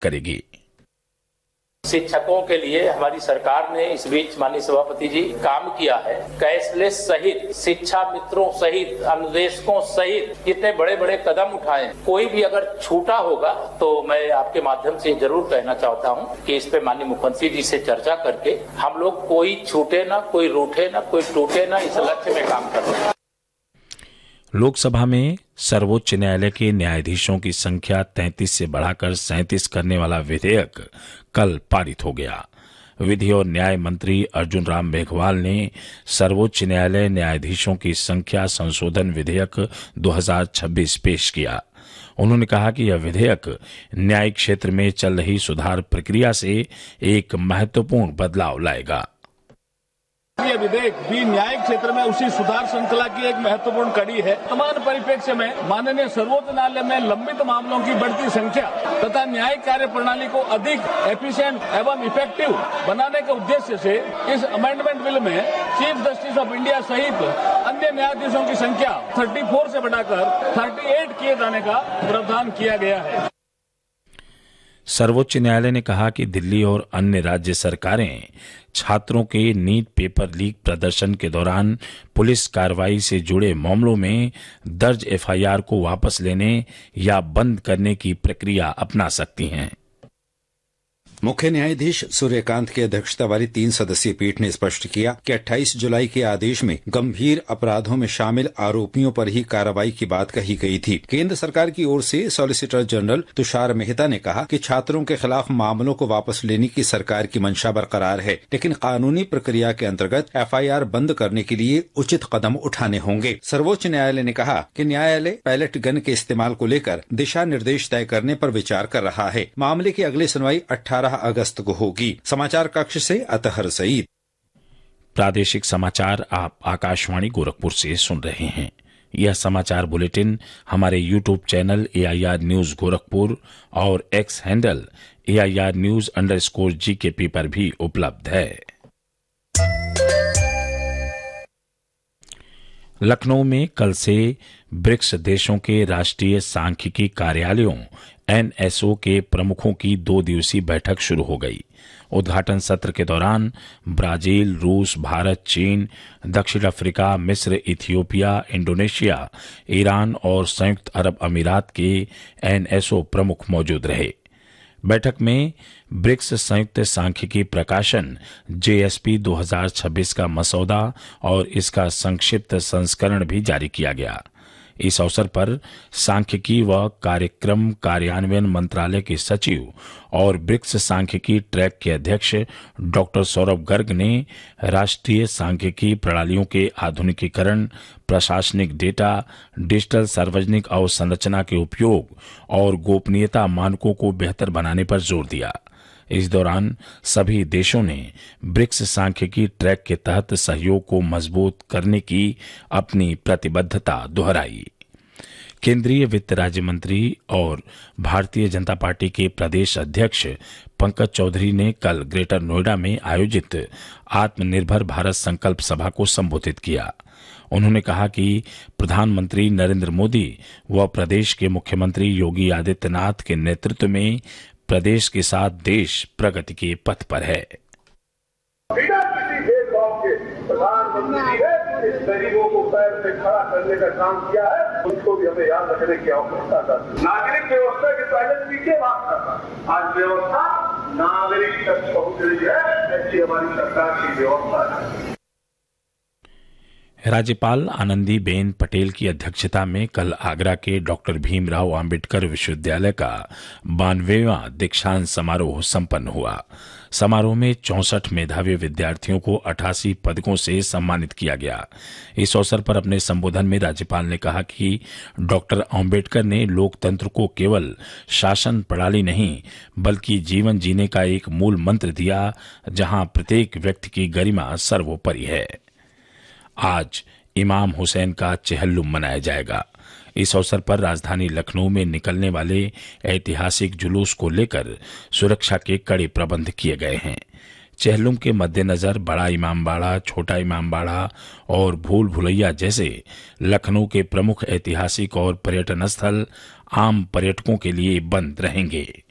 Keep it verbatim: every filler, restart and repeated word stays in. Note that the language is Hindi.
करेगी। शिक्षकों के लिए हमारी सरकार ने इस बीच माननीय सभापति जी काम किया है। कैशलेस सहित, शिक्षा मित्रों सहित, अनुदेशकों सहित जितने बड़े बड़े कदम उठाए, कोई भी अगर छूटा होगा तो मैं आपके माध्यम से जरूर कहना चाहता हूं कि इस पे माननीय मुख्यमंत्री जी से चर्चा करके हम लोग कोई छूटे ना, कोई रूठे ना, कोई टूटे ना, इस लक्ष्य में काम कर रहे हैं। लोकसभा में सर्वोच्च न्यायालय के न्यायाधीशों की संख्या तैंतीस से बढ़ाकर सैंतीस करने वाला विधेयक कल पारित हो गया। विधि और न्याय मंत्री अर्जुन राम मेघवाल ने सर्वोच्च न्यायालय न्यायाधीशों की संख्या संशोधन विधेयक दो हज़ार छब्बीस पेश किया। उन्होंने कहा कि यह विधेयक न्यायिक क्षेत्र में चल रही सुधार प्रक्रिया से एक महत्वपूर्ण बदलाव लाएगा। यह विधेयक भी न्यायिक क्षेत्र में उसी सुधार श्रृंखला की एक महत्वपूर्ण कड़ी है। वर्तमान परिप्रेक्ष्य में माननीय सर्वोच्च न्यायालय में लंबित मामलों की बढ़ती संख्या तथा न्यायिक कार्य प्रणाली को अधिक एफिशिएंट एवं इफेक्टिव बनाने के उद्देश्य से इस अमेंडमेंट बिल में चीफ जस्टिस ऑफ इंडिया सहित अन्य न्यायाधीशों की संख्या चौंतीस से बढ़ाकर अड़तीस किए जाने का प्रावधान किया गया है। सर्वोच्च न्यायालय ने कहा कि दिल्ली और अन्य राज्य सरकारें छात्रों के नीट पेपर लीक प्रदर्शन के दौरान पुलिस कार्रवाई से जुड़े मामलों में दर्ज एफआईआर को वापस लेने या बंद करने की प्रक्रिया अपना सकती हैं। मुख्य न्यायाधीश सूर्यकांत की अध्यक्षता वाली तीन सदस्यीय पीठ ने स्पष्ट किया कि अट्ठाईस जुलाई के आदेश में गंभीर अपराधों में शामिल आरोपियों पर ही कार्रवाई की बात कही गई थी। केंद्र सरकार की ओर से सॉलिसिटर जनरल तुषार मेहता ने कहा कि छात्रों के खिलाफ मामलों को वापस लेने की सरकार की मंशा बरकरार है, लेकिन कानूनी प्रक्रिया के अंतर्गत एफआईआर बंद करने के लिए उचित कदम उठाने होंगे। सर्वोच्च न्यायालय ने कहा कि न्यायालय पैलेट गन के इस्तेमाल को लेकर दिशा निर्देश तय करने पर विचार कर रहा है। मामले की अगली सुनवाई अठारह अगस्त को होगी। समाचार कक्ष से अतहर सईद। प्रादेशिक समाचार आप आकाशवाणी गोरखपुर से सुन रहे हैं। यह समाचार बुलेटिन हमारे YouTube channel AIR news Gorakhpur और x handle AIR news underscore GKP पर भी उपलब्ध है। लखनऊ में कल से ब्रिक्स देशों के राष्ट्रीय सांख्यिकी कार्यालयों एनएसओ के प्रमुखों की दो दिवसीय बैठक शुरू हो गई। उद्घाटन सत्र के दौरान ब्राजील, रूस, भारत, चीन, दक्षिण अफ्रीका, मिस्र, इथियोपिया, इंडोनेशिया, ईरान और संयुक्त अरब अमीरात के एनएसओ प्रमुख मौजूद रहे। बैठक में ब्रिक्स संयुक्त सांख्यिकी प्रकाशन जेएसपी दो हज़ार छब्बीस का मसौदा और इसका संक्षिप्त संस्करण भी जारी किया गया। इस अवसर पर सांख्यिकी व कार्यक्रम कार्यान्वयन मंत्रालय के सचिव और ब्रिक्स सांख्यिकी ट्रैक के अध्यक्ष डॉक्टर सौरभ गर्ग ने राष्ट्रीय सांख्यिकी प्रणालियों के आधुनिकीकरण, प्रशासनिक डेटा, डिजिटल सार्वजनिक अवसंरचना के उपयोग और गोपनीयता मानकों को बेहतर बनाने पर जोर दिया। इस दौरान सभी देशों ने ब्रिक्स सांख्यिकी ट्रैक के तहत सहयोग को मजबूत करने की अपनी प्रतिबद्धता दोहराई। केंद्रीय वित्त राज्य मंत्री और भारतीय जनता पार्टी के प्रदेश अध्यक्ष पंकज चौधरी ने कल ग्रेटर नोएडा में आयोजित आत्मनिर्भर भारत संकल्प सभा को संबोधित किया। उन्होंने कहा कि प्रधानमंत्री नरेंद्र मोदी व प्रदेश के मुख्यमंत्री योगी आदित्यनाथ के नेतृत्व में प्रदेश के साथ देश प्रगति के पथ पर है। बिना किसी भेदभाव के प्रधानमंत्री ने इस गरीबों को पैर से खड़ा करने का काम किया है, उसको भी हमें याद रखने की आवश्यकता था। नागरिक व्यवस्था के पहले पीछे बात करता, आज व्यवस्था नागरिक तक पहुंच रही है, ऐसी हमारी सरकार की व्यवस्था है। राज्यपाल आनंदीबेन पटेल की अध्यक्षता में कल आगरा के डॉक्टर भीमराव अंबेडकर विश्वविद्यालय का बानवेवां दीक्षांत समारोह संपन्न हुआ। समारोह में चौसठ मेधावी विद्यार्थियों को अठासी पदकों से सम्मानित किया गया। इस अवसर पर अपने संबोधन में राज्यपाल ने कहा कि डॉक्टर अंबेडकर ने लोकतंत्र को केवल शासन प्रणाली नहीं बल्कि जीवन जीने का एक मूल मंत्र दिया, जहां प्रत्येक व्यक्ति की गरिमा सर्वोपरि है। आज इमाम हुसैन का चेहल्लुम मनाया जाएगा। इस अवसर पर राजधानी लखनऊ में निकलने वाले ऐतिहासिक जुलूस को लेकर सुरक्षा के कड़े प्रबंध किए गए हैं। चेहल्लुम के मद्देनजर बड़ा इमामबाड़ा, छोटा इमामबाड़ा और भूल भुलैया जैसे लखनऊ के प्रमुख ऐतिहासिक और पर्यटन स्थल आम पर्यटकों के लिए बंद रहेंगे।